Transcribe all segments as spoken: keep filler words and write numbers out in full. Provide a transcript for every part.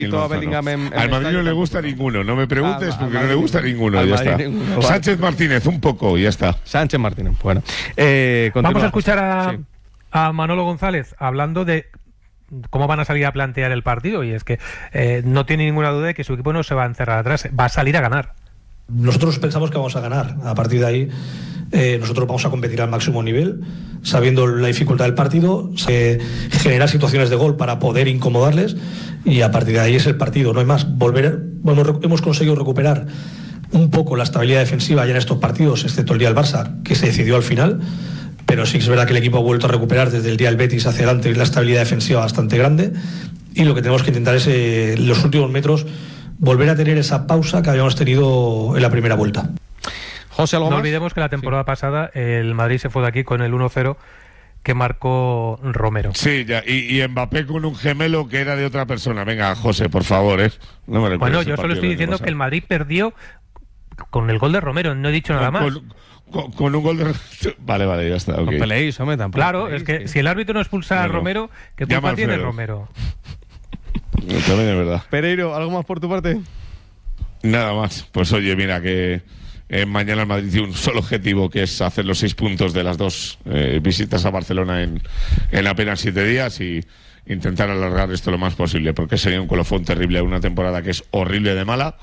A Bellingham en, en al Madrid no le gusta tampoco. Ninguno, no me preguntes, al, porque al no le gusta ninguno, ya está. Ninguno, vale. Sánchez Martínez, un poco, ya está. Sánchez Martínez, bueno. Eh, Vamos a escuchar a, sí. a Manolo González hablando de cómo van a salir a plantear el partido, y es que eh, no tiene ninguna duda de que su equipo no se va a encerrar atrás, va a salir a ganar. Nosotros pensamos que vamos a ganar. A partir de ahí, eh, nosotros vamos a competir al máximo nivel, sabiendo la dificultad del partido, eh, generar situaciones de gol para poder incomodarles, y a partir de ahí es el partido, no hay más. Volver, bueno, hemos conseguido recuperar un poco la estabilidad defensiva ya en estos partidos, excepto el día del Barça, que se decidió al final, pero sí que es verdad que el equipo ha vuelto a recuperar desde el día del Betis hacia adelante la estabilidad defensiva bastante grande, y lo que tenemos que intentar es, eh, en los últimos metros, volver a tener esa pausa que habíamos tenido en la primera vuelta. José, ¿algo no más? olvidemos que la temporada sí. pasada el Madrid se fue de aquí con el uno cero que marcó Romero. Sí, ya, y, y Mbappé con un gemelo que era de otra persona. Venga, José, por favor, ¿eh? No me bueno, yo solo estoy diciendo que el Madrid perdió con el gol de Romero, no he dicho nada con, más. Con, con, con un gol de... Vale, vale, ya está. Okay. No peleéis, hombre, tampoco. Claro, peleéis, es que sí. si el árbitro no expulsa no, a Romero, ¿qué culpa tiene Romero? También es verdad. Pereiro, ¿algo más por tu parte? Nada más. Pues oye, mira que eh, mañana el Madrid tiene un solo objetivo, que es hacer los seis puntos de las dos eh, visitas a Barcelona en, en apenas siete días y intentar alargar esto lo más posible, porque sería un colofón terrible a una temporada que es horrible de mala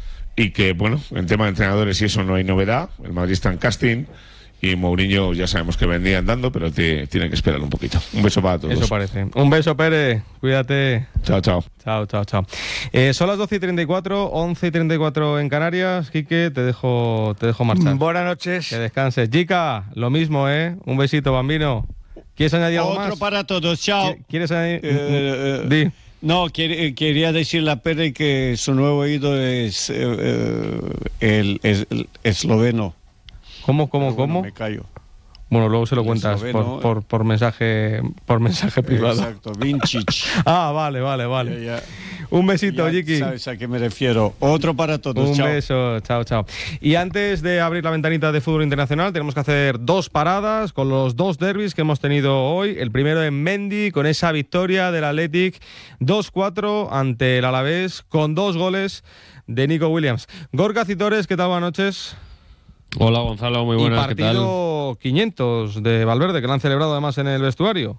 y que, bueno, en tema de entrenadores y eso no hay novedad. El Madrid está en casting y Mourinho ya sabemos que vendría andando, pero te, tiene que esperar un poquito. Un beso para todos. Eso parece. Un beso, Pérez. Cuídate. Chao, chao. Chao, chao, chao. Eh, son las doce y treinta y cuatro, once y treinta y cuatro en Canarias. Quique, te dejo, te dejo marchar. Buenas noches. Que descanses. Chica, lo mismo, ¿eh? Un besito, bambino. ¿Quieres añadir algo Otro más? Otro para todos. Chao. ¿Quieres añadir? Eh, eh, Di. No, quer, quería decirle a Pérez que su nuevo ídolo es eh, el, el, el esloveno. ¿Cómo, cómo, bueno, cómo? Me callo. Bueno, luego se lo cuentas por, por, por mensaje por mensaje privado. Exacto, Vincic. Ah, vale, vale, vale. Ya, ya. Un besito, Jiki. Sabes a qué me refiero. Otro para todos. Un chao. beso, chao, chao. Y antes de abrir la ventanita de fútbol internacional, tenemos que hacer dos paradas con los dos derbis que hemos tenido hoy. El primero en Mendy, con esa victoria del Athletic dos cuatro ante el Alavés, con dos goles de Nico Williams. Gorka Citores, ¿qué tal? Buenas noches. Hola Gonzalo, muy buenas, y partido ¿qué tal? quinientos de Valverde, que lo han celebrado además en el vestuario.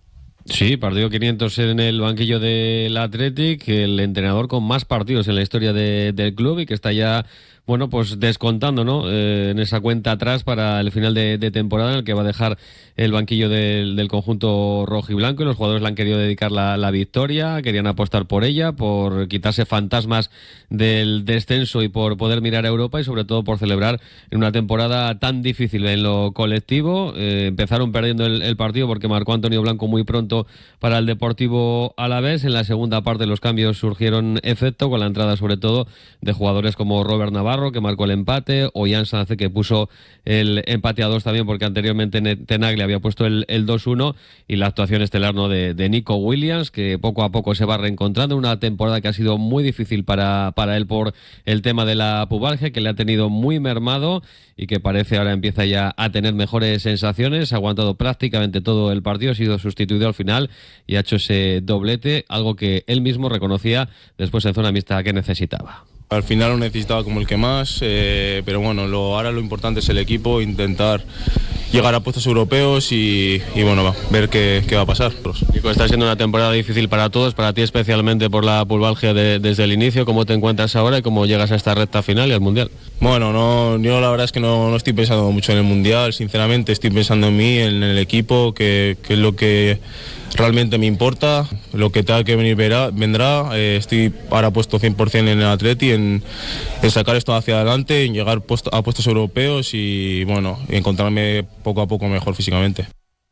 Sí, partido quinientos en el banquillo del Athletic, el entrenador con más partidos en la historia de, del club y que está ya, bueno, pues descontando, ¿no? Eh, en esa cuenta atrás para el final de, de temporada en el que va a dejar el banquillo del, del conjunto rojo y blanco, y los jugadores le han querido dedicar la, la victoria, querían apostar por ella, por quitarse fantasmas del descenso y por poder mirar a Europa y sobre todo por celebrar en una temporada tan difícil en lo colectivo. Eh, empezaron perdiendo el, el partido porque marcó Antonio Blanco muy pronto para el Deportivo Alavés. En la segunda parte los cambios surgieron efecto con la entrada sobre todo de jugadores como Robert Navarro, que marcó el empate, o Jan Sanz, que puso el empate a dos también porque anteriormente Tenaglia había puesto el, el dos uno, y la actuación estelar, ¿no?, de, de Nico Williams, que poco a poco se va reencontrando. Una temporada que ha sido muy difícil para, para él por el tema de la pubalgia, que le ha tenido muy mermado y que parece ahora empieza ya a tener mejores sensaciones. Ha aguantado prácticamente todo el partido, ha sido sustituido al final y ha hecho ese doblete, algo que él mismo reconocía después en zona mixta que necesitaba. Al final lo necesitaba como el que más, eh, pero bueno, lo, ahora lo importante es el equipo, intentar llegar a puestos europeos y, y bueno, va, ver qué, qué va a pasar. Nico, está siendo una temporada difícil para todos, para ti especialmente por la pulvalgia de, desde el inicio. ¿Cómo te encuentras ahora y cómo llegas a esta recta final y al Mundial? Bueno, no, yo la verdad es que no, no estoy pensando mucho en el Mundial, sinceramente estoy pensando en mí, en el equipo, que, que es lo que realmente me importa. Lo que tenga que venir verá, vendrá. Eh, estoy ahora puesto cien por ciento en el Atleti, en, en sacar esto hacia adelante, en llegar puesto, a puestos europeos y bueno, encontrarme poco a poco mejor físicamente.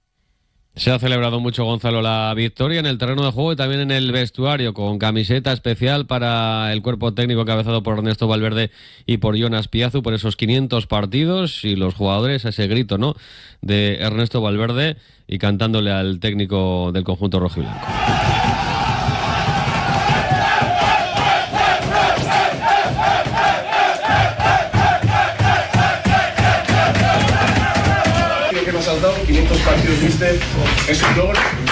Se ha celebrado mucho, Gonzalo, la victoria en el terreno de juego y también en el vestuario, con camiseta especial para el cuerpo técnico cabezado por Ernesto Valverde y por Jonas Piazu por esos quinientos partidos, y los jugadores, ese grito, ¿no?, de Ernesto Valverde y cantándole al técnico del conjunto rojiblanco. Que nos has dado quinientos partidos, mister, es un logro.